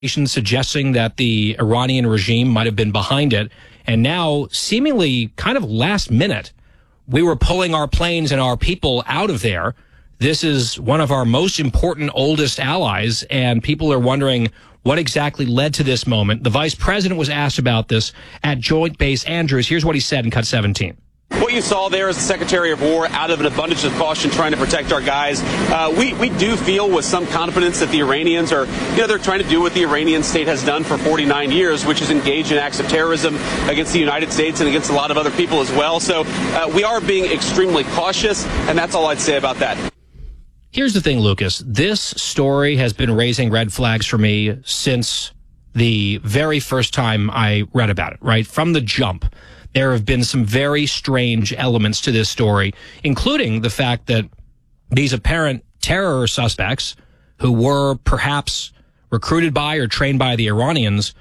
suggesting that the Iranian regime might have been behind it. And now, seemingly kind of last minute, we were pulling our planes and our people out of there. This is one of our most important, oldest allies, and people are wondering what exactly led to this moment. The vice president was asked about this at Joint Base Andrews. Here's what he said in Cut 17. What you saw there is the Secretary of War, out of an abundance of caution, trying to protect our guys. We do feel with some confidence that the Iranians are, they're trying to do what the Iranian state has done for 49 years, which is engage in acts of terrorism against the United States and against a lot of other people as well. So we are being extremely cautious, and that's all I'd say about that. Here's the thing, Lucas. This story has been raising red flags for me since the very first time I read about it, right? From the jump. There have been some very strange elements to this story, including the fact that these apparent terror suspects who were perhaps recruited by or trained by the Iranians,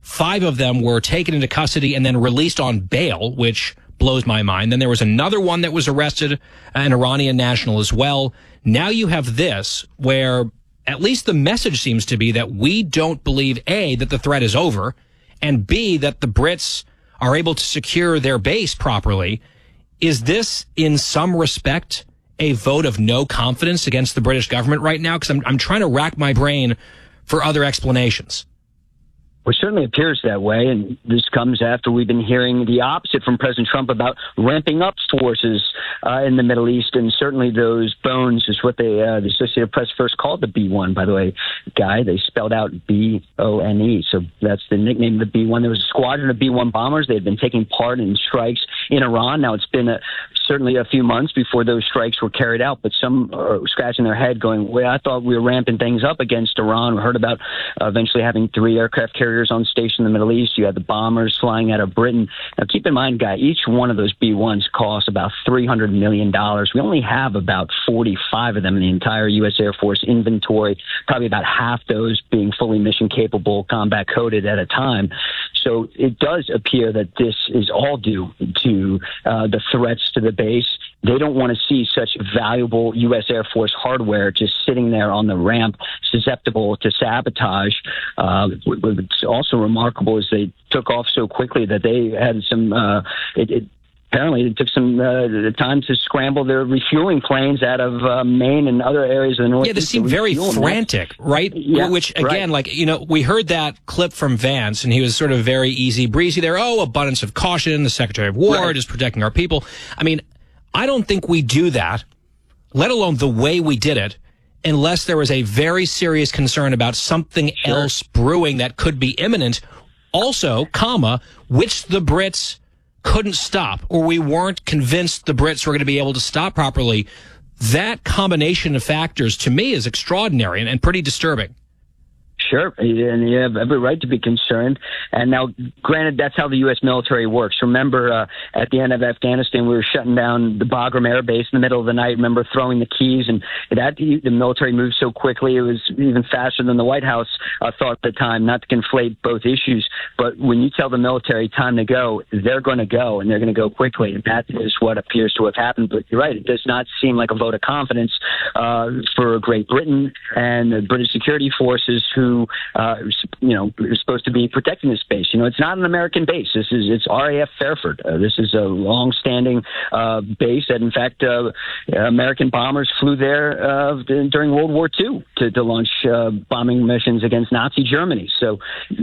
5 of them were taken into custody and then released on bail, which blows my mind. Then there was another one that was arrested, an Iranian national as well. Now you have this, where at least the message seems to be that we don't believe, A, that the threat is over, and B, that the Brits are able to secure their base properly. Is this, in some respect, a vote of no confidence against the British government right now? Because I'm trying to rack my brain for other explanations. Well, it certainly appears that way, and this comes after we've been hearing the opposite from President Trump about ramping up forces in the Middle East, and certainly those bones is what the Associated Press first called the B-1, by the way, Guy. They spelled out B-O-N-E, so that's the nickname of the B-1. There was a squadron of B-1 bombers. They had been taking part in strikes in Iran. Now, it's been certainly a few months before those strikes were carried out, but some are scratching their head going, well, I thought we were ramping things up against Iran. We heard about eventually having 3 aircraft carriers on station in the Middle East. You had the bombers flying out of Britain. Now, keep in mind, Guy, each one of those B-1s costs about $300 million. We only have about 45 of them in the entire U.S. Air Force inventory, probably about half those being fully mission-capable, combat-coded at a time. So it does appear that this is all due to the threats to the base. They don't want to see such valuable U.S. Air Force hardware just sitting there on the ramp, susceptible to sabotage. What's also remarkable is they took off so quickly that they had some apparently it took some time to scramble their refueling planes out of Maine and other areas of the Northeast. Yeah, they seem very frantic, right? Yeah, which, again, right. We heard that clip from Vance, and he was sort of very easy breezy there. Oh, abundance of caution, the Secretary of War, right. Just protecting our people. I mean, I don't think we do that, let alone the way we did it, unless there was a very serious concern about something else brewing that could be imminent. Also, which the Brits couldn't stop, or we weren't convinced the Brits were going to be able to stop properly. That combination of factors, to me, is extraordinary and pretty disturbing. Sure, and you have every right to be concerned. And now, granted, that's how the U.S. military works. Remember, at the end of Afghanistan, we were shutting down the Bagram Air Base in the middle of the night. Remember throwing the keys, and the military moved so quickly, it was even faster than the White House thought at the time. Not to conflate both issues, but when you tell the military time to go, they're going to go, and they're going to go quickly. And that is what appears to have happened. But you're right, it does not seem like a vote of confidence for Great Britain and the British security forces who are supposed to be protecting this base. It's not an American base. It's RAF Fairford. This is a long-standing base that, in fact, American bombers flew there during World War II to launch bombing missions against Nazi Germany. So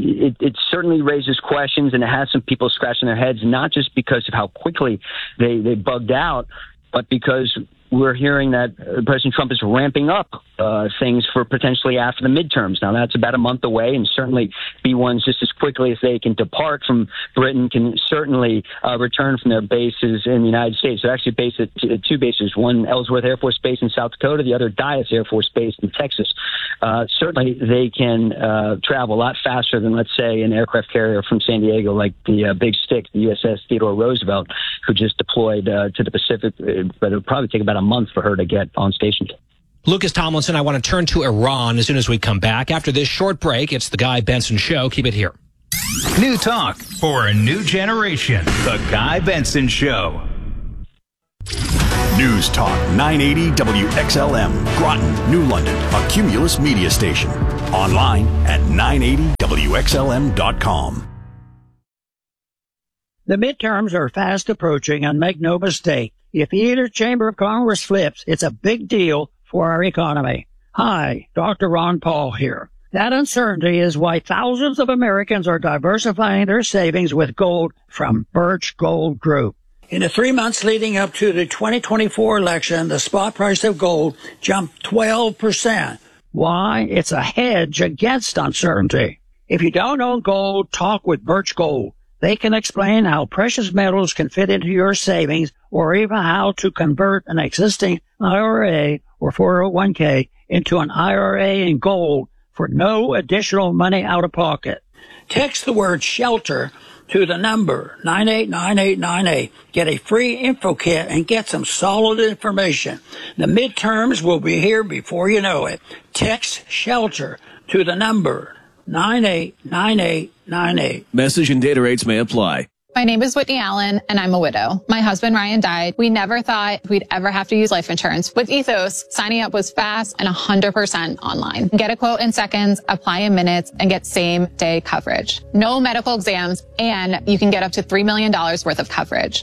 it certainly raises questions, and it has some people scratching their heads, not just because of how quickly they bugged out, but because we're hearing that President Trump is ramping up things for potentially after the midterms. Now, that's about a month away, and certainly B-1s, just as quickly as they can depart from Britain, can certainly return from their bases in the United States. They're actually based at 2 bases, one Ellsworth Air Force Base in South Dakota, the other Dyess Air Force Base in Texas. Certainly, they can travel a lot faster than, let's say, an aircraft carrier from San Diego like the Big Stick, the USS Theodore Roosevelt, who just deployed to the Pacific, but it'll probably take about a month for her to get on station. Lucas Tomlinson, I want to turn to Iran as soon as we come back. After this short break, it's the Guy Benson Show. Keep it here. New talk for a new generation. The Guy Benson Show. News Talk 980 WXLM, Groton, New London, a Cumulus media station. Online at 980WXLM.com. The midterms are fast approaching, and make no mistake, if either chamber of Congress flips, it's a big deal for our economy. Hi, Dr. Ron Paul here. That uncertainty is why thousands of Americans are diversifying their savings with gold from Birch Gold Group. In the 3 months leading up to the 2024 election, the spot price of gold jumped 12%. Why? It's a hedge against uncertainty. If you don't own gold, talk with Birch Gold. They can explain how precious metals can fit into your savings, or even how to convert an existing IRA or 401k into an IRA in gold for no additional money out of pocket. Text the word SHELTER to the number 989898. Get a free info kit and get some solid information. The midterms will be here before you know it. Text SHELTER to the number 989898. Message and data rates may apply. My name is Whitney Allen, and I'm a widow. My husband, Ryan, died. We never thought we'd ever have to use life insurance. With Ethos, signing up was fast and 100% online. Get a quote in seconds, apply in minutes, and get same-day coverage. No medical exams, and you can get up to $3 million worth of coverage.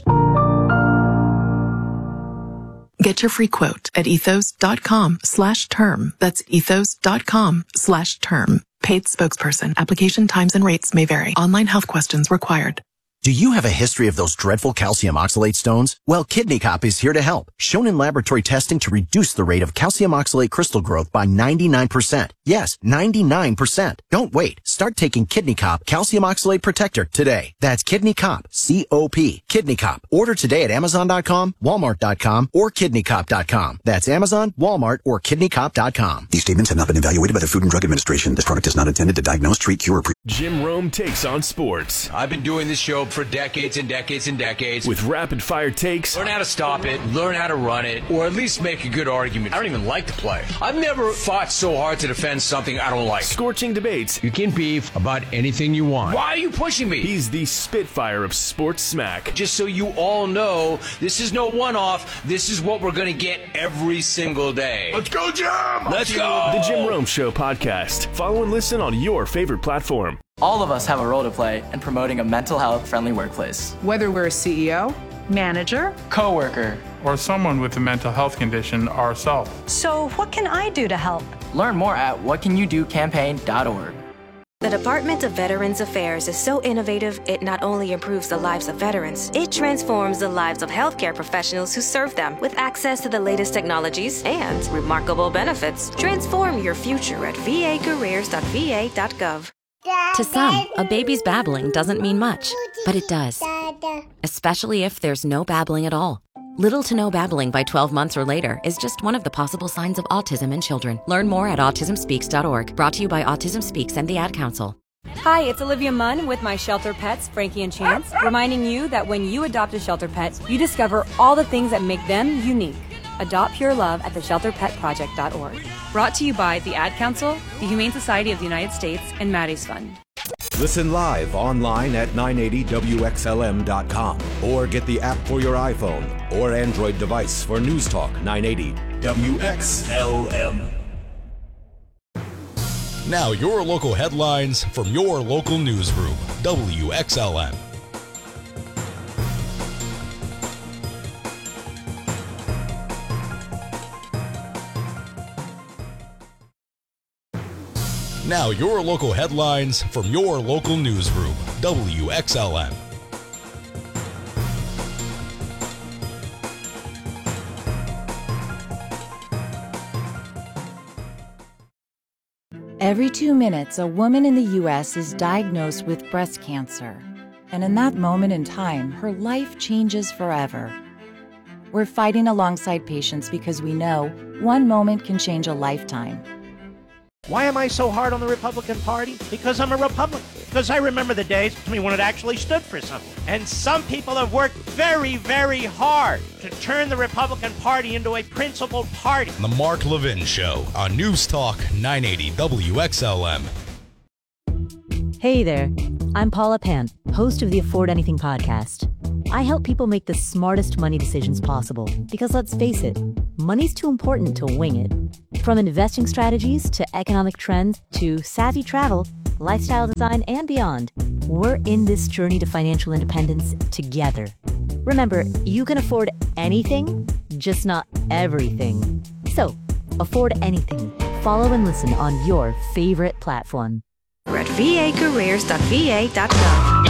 Get your free quote at ethos.com/term. That's ethos.com/term. Paid spokesperson. Application times and rates may vary. Online health questions required. Do you have a history of those dreadful calcium oxalate stones? Well, Kidney Cop is here to help. Shown in laboratory testing to reduce the rate of calcium oxalate crystal growth by 99%. Yes, 99%. Don't wait. Start taking Kidney Cop Calcium Oxalate Protector today. That's Kidney Cop, C-O-P. Kidney Cop. Order today at Amazon.com, Walmart.com, or KidneyCop.com. That's Amazon, Walmart, or KidneyCop.com. These statements have not been evaluated by the Food and Drug Administration. This product is not intended to diagnose, treat, cure, or Jim Rome takes on sports. I've been doing this show for decades and decades and decades. With rapid-fire takes. Learn how to stop it, learn how to run it, or at least make a good argument. I don't even like the play. I've never fought so hard to defend something I don't like. Scorching debates. You can beef about anything you want. Why are you pushing me? He's the Spitfire of sports smack. Just so you all know, this is no one-off. This is what we're going to get every single day. Let's go, Jim! Let's go! The Jim Rome Show podcast. Follow and listen on your favorite platform. All of us have a role to play in promoting a mental health friendly workplace. Whether we're a CEO, manager, coworker, or someone with a mental health condition ourselves. So what can I do to help? Learn more at whatcanyoudocampaign.org. The Department of Veterans Affairs is so innovative, it not only improves the lives of veterans, it transforms the lives of healthcare professionals who serve them. With access to the latest technologies and remarkable benefits, transform your future at vacareers.va.gov. To some, a baby's babbling doesn't mean much, but it does. Especially if there's no babbling at all. Little to no babbling by 12 months or later is just one of the possible signs of autism in children. Learn more at autismspeaks.org. Brought to you by Autism Speaks and the Ad Council. Hi, it's Olivia Munn with my shelter pets, Frankie and Chance, reminding you that when you adopt a shelter pet, you discover all the things that make them unique. Adopt pure love at theshelterpetproject.org. Brought to you by the Ad Council, the Humane Society of the United States, and Maddie's Fund. Listen live online at 980WXLM.com or get the app for your iPhone or Android device for News Talk 980 WXLM. Now your local headlines from your local newsroom, WXLM. Now your local headlines from your local newsroom, WXLM. Every 2 minutes, a woman in the U.S. is diagnosed with breast cancer. And in that moment in time, her life changes forever. We're fighting alongside patients because we know one moment can change a lifetime. Why am I so hard on the Republican Party? Because I'm a Republican. Because I remember the days when it actually stood for something. And some people have worked very, very hard to turn the Republican Party into a principled party. The Mark Levin Show on News Talk 980 WXLM. Hey there, I'm Paula Pant, host of the Afford Anything podcast. I help people make the smartest money decisions possible because let's face it, money's too important to wing it. From investing strategies to economic trends to savvy travel, lifestyle design, and beyond, we're in this journey to financial independence together. Remember, you can afford anything, just not everything. So, afford anything. Follow and listen on your favorite platform. We're at vacareers.va.gov.